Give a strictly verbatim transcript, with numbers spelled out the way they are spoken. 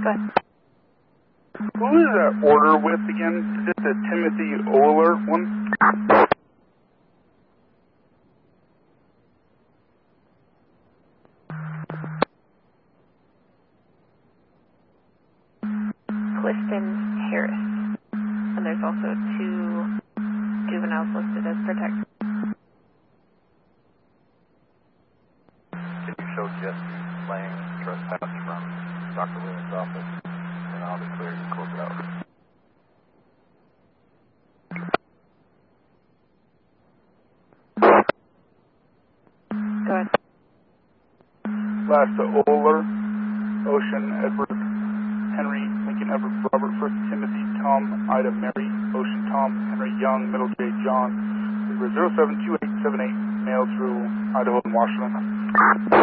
Go ahead. Who is that order with again? Is it the Timothy Oler one? Clifton Harris. And there's also two juveniles listed as protect. Can you show Jesse Lang trespass from Doctor Williams' office? And I'll be clear to close it out. Go ahead. Last to Oler, Ocean, Edward, Henry, Lincoln, Everett, Robert, First Timothy, Tom, Ida, Mary, Ocean, Tom, Henry, Young, Middle J, John, zero seven two eight seven eight, mailed through Idaho and Washington.